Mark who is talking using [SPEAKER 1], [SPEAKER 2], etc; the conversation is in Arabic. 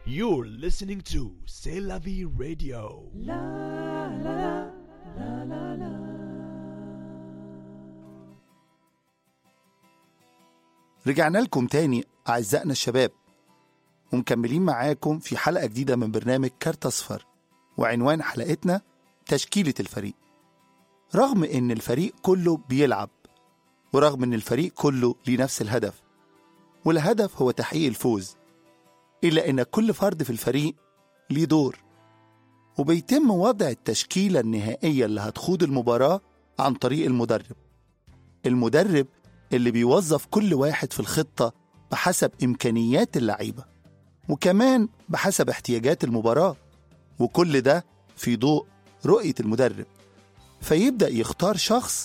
[SPEAKER 1] You're listening to C'est la vie radio.
[SPEAKER 2] رجعنا لكم تاني أعزائنا الشباب، ومكملين معاكم في حلقة جديدة من برنامج كارت أصفر، وعنوان حلقتنا تشكيلة الفريق. رغم إن الفريق كله بيلعب، ورغم إن الفريق كله ليه نفس الهدف، والهدف هو تحقيق الفوز، إلا إن كل فرد في الفريق ليه دور، وبيتم وضع التشكيلة النهائية اللي هتخوض المباراة عن طريق المدرب اللي بيوظف كل واحد في الخطة بحسب إمكانيات اللعيبة، وكمان بحسب احتياجات المباراة، وكل ده في ضوء رؤية المدرب. فيبدأ يختار شخص